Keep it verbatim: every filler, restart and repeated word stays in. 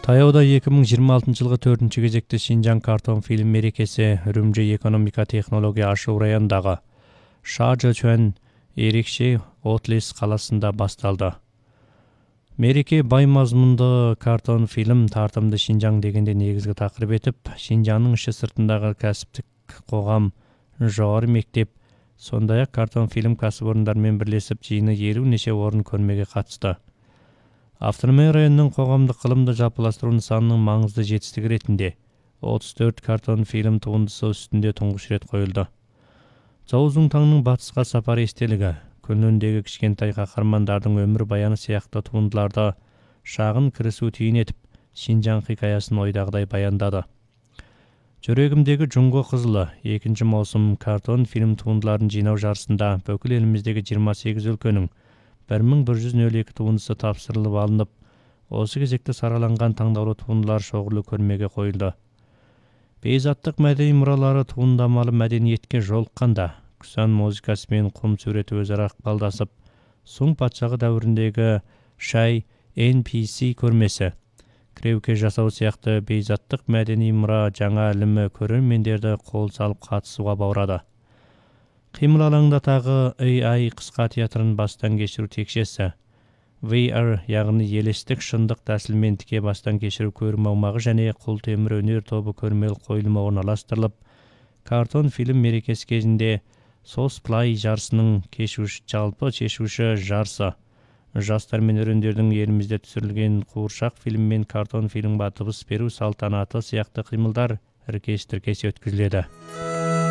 Таяуда эки миң жыйырма алтынчы жылғы төртүнчү кезекте Шинжаң картон фильм мерекеси Үрүмчи экономика технология ашуу районундагы Шажочуэн Эрикши Отлис каласында башталды. Мереке бай мазмундуу картон фильм тартымды Шинжаң дегенде негизги такырып этип, Шинжаңдын иши сыртындагы кәсиптик когам, жогору мектеп, сондай эле картон фильм кәсипорундар менен бирлешип жыйыны элүү нече орун көрмөгө катышты. Автономия районунун коомдук кылымды жалпылаштыруу нысанынын маңызды жетиштиги иретинде отуз төрт картон фильм туындысы үстүндө туңгуч ирет коюлду. Чоузуң таңдын батыска сапары эстелиги, күнүндөгү кичкентай кахармандардын өмүр баяны сыяктуу туындыларда шагын кырысуу түйүн этип, Шинжаң хикаясын ойдагыдай баяндады. Жүрөгүмдөгү Жунго кызылы экинчи маусум картон фильм туындыларын жыйноо жарысында бүкүл элимиздеги жыйырма сегиз өлкөнүн бир миң бир жүз нөл эки туындысы тапшырылып алынып, осы кезекте сараланган таңдаулуу туындылар шоғырлуу көрмеге коюлду. Бейзаттык мәдени муралары туындамалы мәдениетке жолукканда, Кусан музыкасы менен кум сүрөтү өзара ыкпалдашып, Суң патшагы дәврүндөгү Шай Эн Пи Си көрмеси, киребке жасоо сыяктуу бейзаттык мәдени мура жаңа илими көрөрмендерди кол салып катышууга баурады. Кыймыл алаңдатагы А I кыска театрын баштан кечирүү текшеси, V R ягыны елестик шындык тәсил менен тике баштан кечирүү көрүм аумагы жана кул темир өнөр тобу көрмелик коюлма орналаштырылып, картон фильм мерекеси кезинде Сос Плай жарысынын кешүүшү жалпы чечүүшү жарысы, жаштар менен өрөндөрдүн элимизде түзүлгөн кууршак фильм менен картон фильмге табыс берүү салтанаты сыяктуу кыймылдар эркеш-тиркеш өткүзүлөдү.